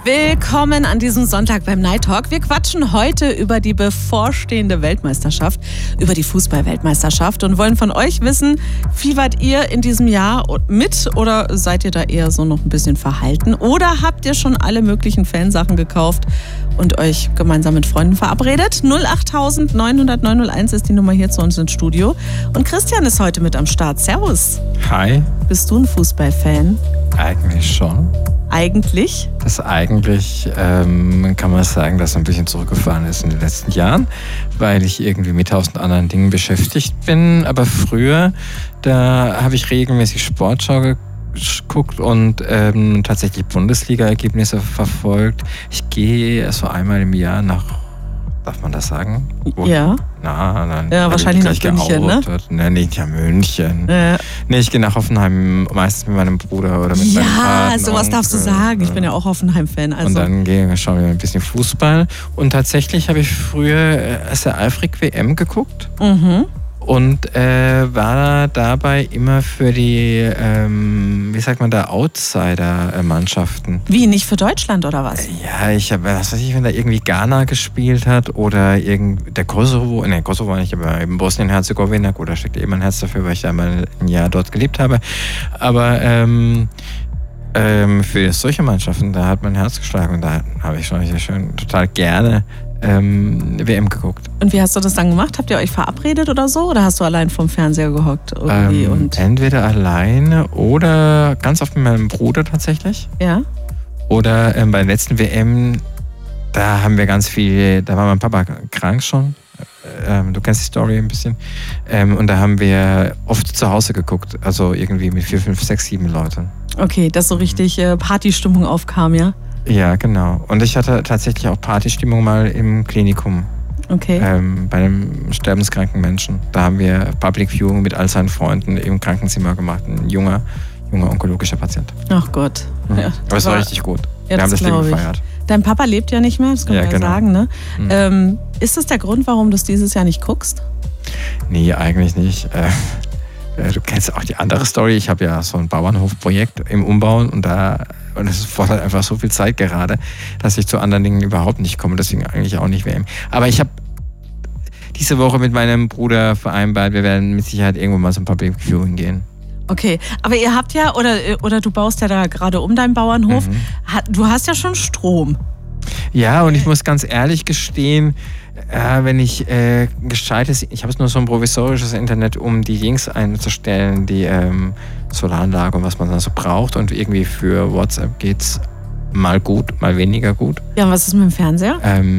Willkommen an diesem Sonntag beim Night Talk. Wir quatschen heute über die bevorstehende Weltmeisterschaft, über die Fußball-Weltmeisterschaft und wollen von euch wissen, fiebert ihr in diesem Jahr mit oder seid ihr da eher so noch ein bisschen verhalten? Oder habt ihr schon alle möglichen Fansachen gekauft und euch gemeinsam mit Freunden verabredet? 08000 900 901 ist die Nummer hier zu uns ins Studio. Und Christian ist heute mit am Start. Servus. Hi. Bist du ein Fußballfan? Eigentlich schon. Eigentlich? Das eigentlich kann man sagen, dass ein bisschen zurückgefahren ist in den letzten Jahren, weil ich irgendwie mit 1000 anderen Dingen beschäftigt bin. Aber früher, da habe ich regelmäßig Sportschau geguckt und tatsächlich Bundesliga-Ergebnisse verfolgt. Ich gehe so einmal im Jahr nach, darf man das sagen? Ja. Ja, wahrscheinlich nach München, ne? Ne, nicht nach München. Ja. Nee, ich gehe nach Hoffenheim, meistens mit meinem Bruder oder mit meinem Paten. Ja, sowas darfst du sagen. Ich bin ja auch Hoffenheim-Fan. Also. Und dann schauen wir ein bisschen Fußball. Und tatsächlich habe ich früher sehr eifrig WM geguckt. Mhm. Und war dabei immer für die, Outsider-Mannschaften. Wie, nicht für Deutschland oder was? Ja, ich habe, wenn da irgendwie Ghana gespielt hat oder der Kosovo, Kosovo nicht, aber eben Bosnien-Herzegowina, gut, da steckt eben ein Herz dafür, weil ich da mal ein Jahr dort gelebt habe. Aber für solche Mannschaften, da hat mein Herz geschlagen und da habe ich schon total gerne WM geguckt. Und wie hast du das dann gemacht? Habt ihr euch verabredet oder so? Oder hast du allein vorm Fernseher gehockt? Entweder alleine oder ganz oft mit meinem Bruder tatsächlich. Ja. Oder bei der letzten WM, da haben wir ganz viel, da war mein Papa krank schon. Du kennst die Story ein bisschen. Und da haben wir oft zu Hause geguckt. Also irgendwie mit 4, 5, 6, 7 Leuten. Okay, dass so richtig Partystimmung aufkam, ja? Ja, genau. Und ich hatte tatsächlich auch Partystimmung mal im Klinikum. Okay. Bei einem sterbenskranken Menschen. Da haben wir Public Viewing mit all seinen Freunden im Krankenzimmer gemacht. Ein junger onkologischer Patient. Ach Gott. Mhm. Ja, aber es war richtig gut. Ja, wir haben das Ding gefeiert. Dein Papa lebt ja nicht mehr, das kann man ja sagen, ne? Mhm. Ist das der Grund, warum du es dieses Jahr nicht guckst? Nee, eigentlich nicht. Du kennst auch die andere Story. Ich habe ja so ein Bauernhofprojekt im Umbau und es fordert einfach so viel Zeit gerade, dass ich zu anderen Dingen überhaupt nicht komme. Deswegen eigentlich auch nicht WM. Aber ich habe diese Woche mit meinem Bruder vereinbart, wir werden mit Sicherheit irgendwo mal so ein Public Viewing gehen. Okay, aber ihr habt ja, oder du baust ja da gerade um deinen Bauernhof, du hast ja schon Strom. Ja, und ich muss ganz ehrlich gestehen, wenn ich gescheites, ich habe nur so ein provisorisches Internet, um die Links einzustellen, die Solaranlage und was man da so braucht. Und irgendwie für WhatsApp geht's mal gut, mal weniger gut. Ja, und was ist mit dem Fernseher?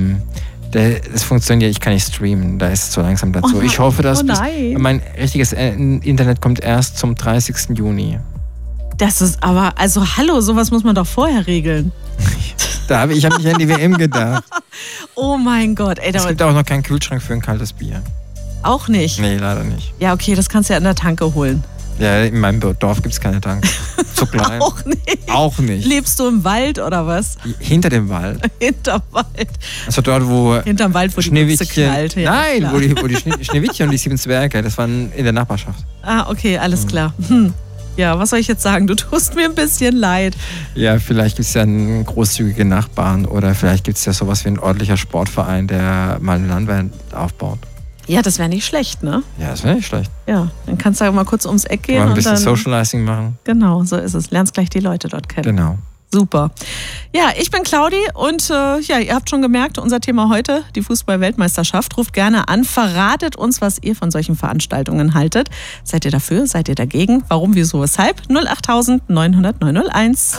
Das funktioniert, ich kann nicht streamen, da ist es zu langsam dazu. Oh, ich hoffe, dass mein richtiges Internet kommt erst zum 30. Juni. Das ist aber, also hallo, sowas muss man doch vorher regeln. Ich habe nicht an die WM gedacht. Oh mein Gott. Ey, es gibt auch noch keinen Kühlschrank für ein kaltes Bier. Auch nicht? Nee, leider nicht. Ja, okay, das kannst du ja in der Tanke holen. Ja, in meinem Dorf gibt es keine Tanke. Zu klein. Auch nicht. Lebst du im Wald oder was? Hinter dem Wald. Hinterm Wald. Also dort, wo Hinterm Wald, wo die Mütze knallt. Ja, nein, wo die Schneewittchen und die 7 Zwerge, das waren in der Nachbarschaft. Ah, okay, alles klar. Ja, was soll ich jetzt sagen? Du tust mir ein bisschen leid. Ja, vielleicht gibt es ja einen großzügigen Nachbarn oder vielleicht gibt es ja sowas wie ein ordentlicher Sportverein, der mal eine Landwehr aufbaut. Ja, das wäre nicht schlecht, ne? Ja, das wäre nicht schlecht. Ja, dann kannst du ja mal kurz ums Eck gehen. Mal ein bisschen Socializing machen. Genau, so ist es. Lernst gleich die Leute dort kennen. Genau. Super. Ja, ich bin Claudi und ihr habt schon gemerkt, unser Thema heute, die Fußball-Weltmeisterschaft. Ruft gerne an, verratet uns, was ihr von solchen Veranstaltungen haltet. Seid ihr dafür? Seid ihr dagegen? Warum, wieso, weshalb? 08000 900 901.